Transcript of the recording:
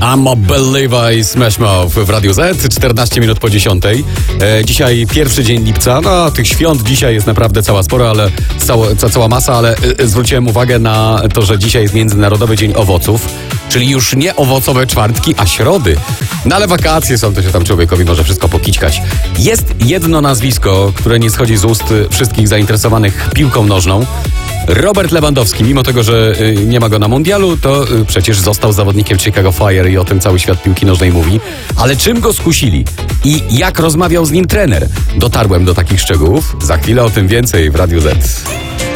I'm a believer i Smash Mouth w Radiu Z, 14 minut po 10. Dzisiaj pierwszy dzień lipca. No, tych świąt dzisiaj jest naprawdę cała spora, ale cała masa, ale zwróciłem uwagę na to, że dzisiaj jest Międzynarodowy Dzień Owoców, czyli już nie owocowe czwartki, a środy. No ale wakacje są, to się tam człowiekowi może wszystko pokićkać. Jest jedno nazwisko, które nie schodzi z ust wszystkich zainteresowanych piłką nożną. Robert Lewandowski, mimo tego, że nie ma go na mundialu, to przecież został zawodnikiem Chicago Fire i o tym cały świat piłki nożnej mówi. Ale czym go skusili i jak rozmawiał z nim trener? Dotarłem do takich szczegółów. Za chwilę o tym więcej w Radiu Z.